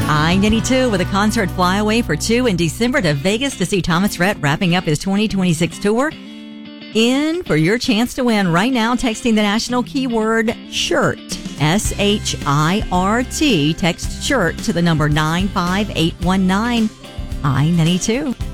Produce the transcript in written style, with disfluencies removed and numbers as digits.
I-92 with a concert flyaway for two in December to Vegas to see Thomas Rhett wrapping up his 2026 tour. In for your chance to win right now, texting the national keyword SHIRT, SHIRT. Text SHIRT to the number 95819. I-92.